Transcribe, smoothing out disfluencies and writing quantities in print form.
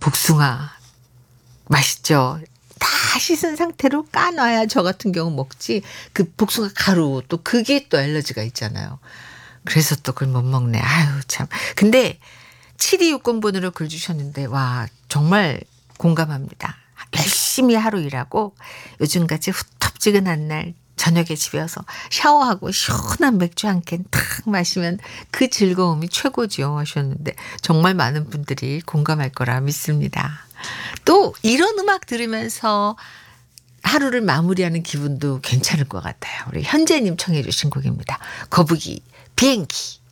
복숭아 맛있죠. 다 씻은 상태로 까놔야 저 같은 경우 먹지. 그 복숭아 가루 또 그게 또 알러지가 있잖아요. 그래서 또 그걸 못 먹네. 아유 참. 근데 7260번으로 글 주셨는데 와 정말 공감합니다. 열심히 하루 일하고 요즘같이 후텁지근한 날 저녁에 집에 와서 샤워하고 시원한 맥주 한 캔 탁 마시면 그 즐거움이 최고죠 하셨는데 정말 많은 분들이 공감할 거라 믿습니다. 또 이런 음악 들으면서 하루를 마무리하는 기분도 괜찮을 것 같아요. 우리 현재님 청해 주신 곡입니다. 거북이 비행기.